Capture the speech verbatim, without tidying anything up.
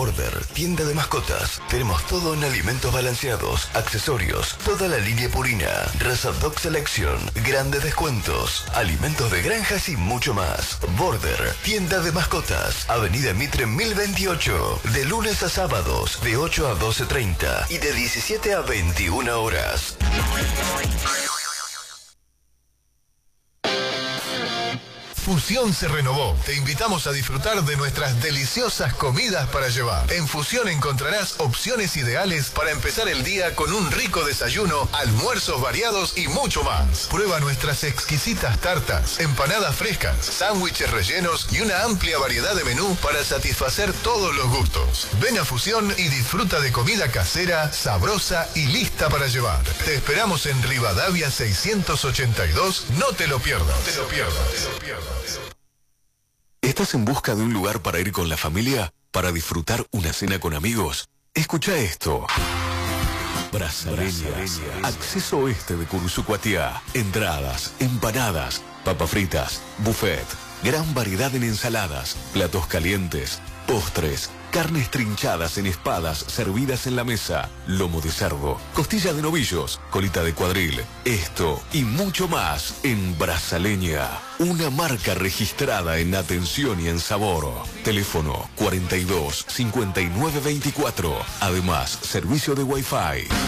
Border, tienda de mascotas. Tenemos todo en alimentos balanceados, accesorios, toda la línea purina, Raza Dog Selection, grandes descuentos, alimentos de granjas y mucho más. Border, tienda de mascotas, Avenida Mitre mil veintiocho, de lunes a sábados, de ocho a doce treinta y de diecisiete a veintiuna horas. Fusión se renovó. Te invitamos a disfrutar de nuestras deliciosas comidas para llevar. En Fusión encontrarás opciones ideales para empezar el día con un rico desayuno, almuerzos variados y mucho más. Prueba nuestras exquisitas tartas, empanadas frescas, sándwiches rellenos y una amplia variedad de menú para satisfacer todos los gustos. Ven a Fusión y disfruta de comida casera, sabrosa y lista para llevar. Te esperamos en Rivadavia seiscientos ochenta y dos. No te lo pierdas. Te lo pierdas. Te lo pierdas. ¿Estás en busca de un lugar para ir con la familia? ¿Para disfrutar una cena con amigos? Escucha esto. Brasaleñas. Acceso oeste de Cursucuatiá. Entradas, empanadas, papas fritas, buffet. Gran variedad en ensaladas, platos calientes, postres, carnes trinchadas en espadas servidas en la mesa, lomo de cerdo, costilla de novillos, colita de cuadril. Esto y mucho más en Brasaleña, una marca registrada en atención y en sabor. Teléfono cuarenta y dos, cincuenta y nueve veinticuatro. Además, servicio de Wi-Fi.